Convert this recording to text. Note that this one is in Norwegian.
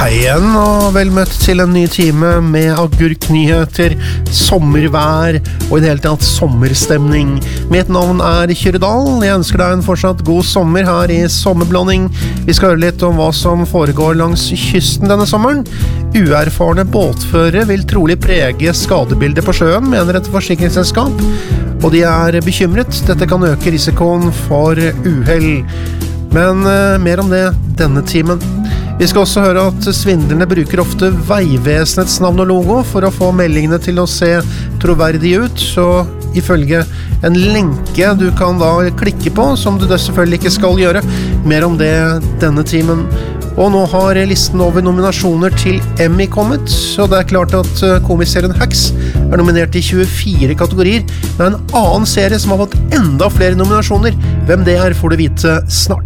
Hei igjen, og vel møtt til en ny time med agurknyheter, sommervær og i det hele tatt sommerstemning. Mitt navn Kyrre Dahl. Jeg ønsker deg en fortsatt god sommer her i Sommerblanding. Vi skal høre litt om hva som foregår langs kysten denne sommeren. Uerfarne båtførere vil trolig prege skadebildet på sjøen, mener et forsikringsselskap. Og de bekymret. Dette kan øke risikoen for uhell. Men mer om det denne timen. Vi skal også høre at svindlerne bruker ofte Veivesenets navn og logo for å få meldingene til å se troverdige ut, så ifølge en lenke du kan da klikke på, som du selvfølgelig ikke skal gjøre. Mer om det denne timen. Og nå har listen over nominasjoner til Emmy kommet, så det klart at komiserien Hacks nominert i 24 kategorier, men en annen serie som har fått enda flere nominasjoner. Hvem det får du vite snart.